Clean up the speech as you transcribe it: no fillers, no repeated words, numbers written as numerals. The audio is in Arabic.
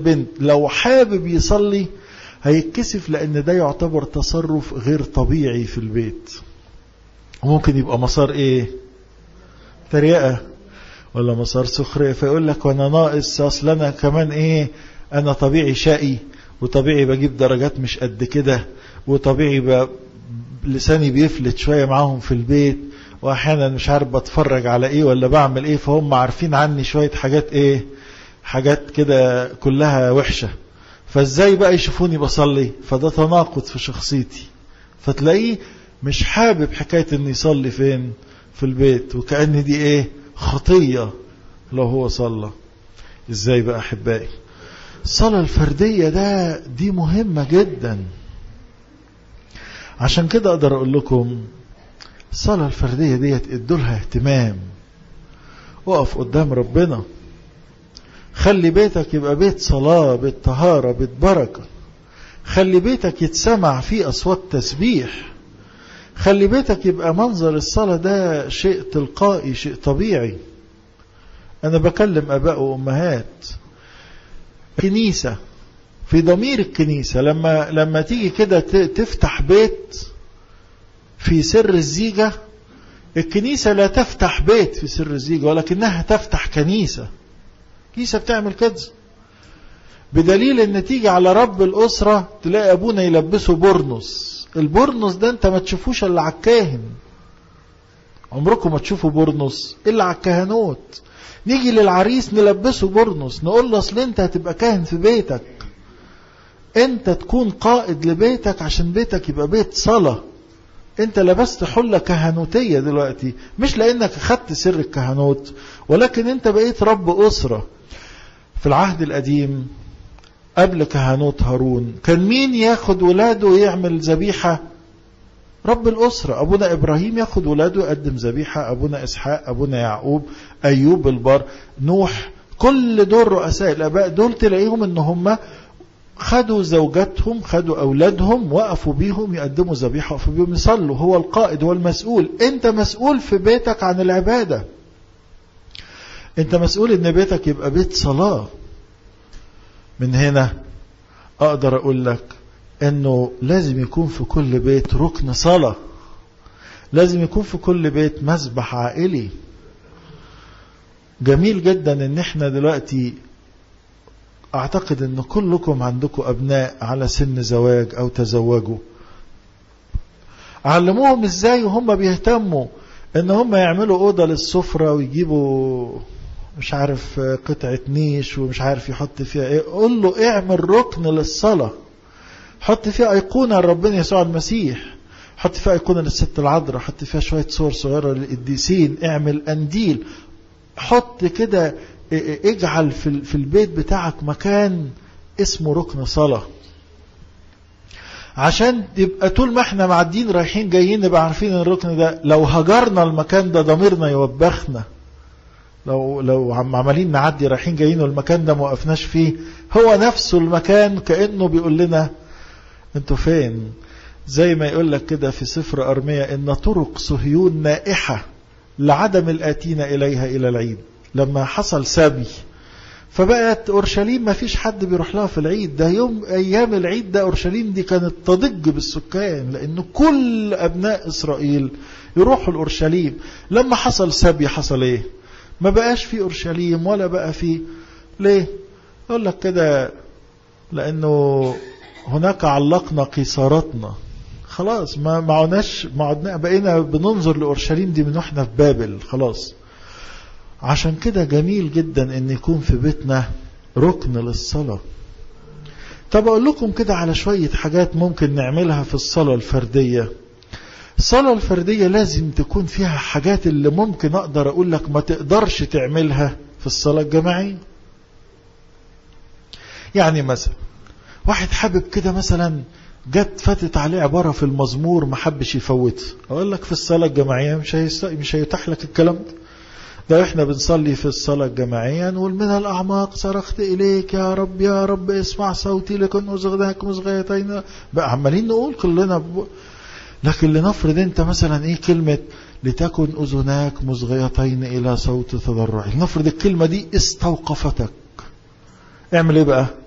البنت لو حابب يصلي هيتكسف، لأن ده يعتبر تصرف غير طبيعي في البيت، وممكن يبقى مسار ايه؟ تريقة ولا مسار سخرية، فيقول لك وانا ناقص، اصل انا كمان ايه، انا طبيعي شقي، وطبيعي بجيب درجات مش قد كده، وطبيعي لساني بيفلت شوية معاهم في البيت، واحيانا مش عارف بتفرج على ايه ولا بعمل ايه، فهم عارفين عني شوية حاجات ايه، حاجات كده كلها وحشة، فازاي بقى يشوفوني بصلي؟ فده تناقض في شخصيتي، فتلاقيه مش حابب حكاية ان يصلي فين؟ في البيت، وكأن دي ايه؟ خطية لو هو صلى. ازاي بقى احبائي؟ الصلاة الفردية دي مهمة جدا. عشان كده اقدر اقول لكم الصلاة الفردية ديت ادولها اهتمام، وقف قدام ربنا، خلي بيتك يبقى بيت صلاة، بيت طهارة، بيت بركة، خلي بيتك يتسمع فيه أصوات تسبيح، خلي بيتك يبقى منظر الصلاة ده شيء تلقائي، شيء طبيعي. أنا بكلم أباء وأمهات، كنيسة في ضمير الكنيسة، لما تيجي كده تفتح بيت في سر الزيجة، الكنيسة لا تفتح بيت في سر الزيجة، ولكنها تفتح كنيسة. كنيسة بتعمل كده، بدليل ان تيجي على رب الأسرة تلاقي أبونا يلبسه برنس. البرنس ده انت ما تشوفوش الا على الكاهن، عمركم ما تشوفوا برنس الا على الكهنوت. نيجي للعريس نلبسه برنس، نقول له اصل انت هتبقى كاهن في بيتك، انت تكون قائد لبيتك عشان بيتك يبقى بيت صلاة. انت لبست حلة كهنوتية دلوقتي، مش لانك اخدت سر الكهنوت، ولكن انت بقيت رب أسرة. في العهد القديم قبل كهنوت هارون كان مين ياخد ولاده ويعمل ذبيحة؟ رب الأسرة. أبونا إبراهيم ياخد ولاده يقدم ذبيحة، أبونا إسحاق، أبونا يعقوب، أيوب البار، نوح، كل دول رؤساء الآباء دول تلاقيهم إن هم خدوا زوجاتهم، خدوا أولادهم، وقفوا بيهم يقدموا ذبيحة، وقفوا بيهم يصلوا. هو القائد، هو المسؤول. أنت مسؤول في بيتك عن العبادة، أنت مسؤول إن بيتك يبقى بيت صلاة. من هنا أقدر أقول لك أنه لازم يكون في كل بيت ركن صلاة، لازم يكون في كل بيت مسبح عائلي. جميل جدا أن احنا دلوقتي أعتقد أن كلكم عندكم أبناء على سن زواج أو تزوجوا، علموهم إزاي وهم بيهتموا أن هم يعملوا أوضة للسفرة، ويجيبوا مش عارف قطعة نيش ومش عارف يحط فيها ايه. قول له اعمل ركن للصلاة، حط فيها ايقونة لربنا يسوع المسيح، حط فيها ايقونة للست العذراء، حط فيها شوية صور صغيرة للقديسين، اعمل قنديل، حط كده، اجعل في البيت بتاعك مكان اسمه ركن صلاة، عشان يبقى طول ما احنا معدين رايحين جايين نبقى عارفين ان الركن ده لو هجرنا المكان ده ضميرنا يوبخنا. لو عمالين نعدي رايحين جايين والمكان ده ما وقفناش فيه، هو نفسه المكان كأنه بيقول لنا انتوا فين؟ زي ما يقول لك كده في سفر أرميا ان طرق صهيون نائحة لعدم الآتين إليها إلى العيد. لما حصل سبي فبقت أورشليم ما فيش حد بيروح لها في العيد ده. يوم أيام العيد ده أورشليم دي كانت تضج بالسكان، لأنه كل أبناء إسرائيل يروحوا لأورشليم. لما حصل سبي حصل ايه؟ ما بقاش في أورشليم ولا بقى في. ليه؟ أقول لك كده لأنه هناك علقنا قيصاراتنا، خلاص ما عدنا بقينا بننظر لأورشليم دي من واحنا في بابل خلاص. عشان كده جميل جدا ان يكون في بيتنا ركن للصلاة. طب أقول لكم كده على شوية حاجات ممكن نعملها في الصلاة الفردية. الصلاة الفردية لازم تكون فيها حاجات اللي ممكن أقدر أقول لك ما تقدرش تعملها في الصلاة الجماعية. يعني مثلا واحد حابب كده مثلا جت فاتت عليه عبارة في المزمور ما حبش يفوتها، أقول لك في الصلاة الجماعية مش هيتاح لك الكلام ده احنا بنصلي في الصلاة الجماعية نقول من الأعماق صرخت إليك يا رب، يا رب اسمع صوتي لكن أزغداك مزغيتين، بقى عمالين نقول كلنا لكن لنفرض انت مثلا ايه كلمة لتكن أذناك مزغيتين إلى صوت تضرعي، لنفرض الكلمة دي استوقفتك، اعمل ايه بقى؟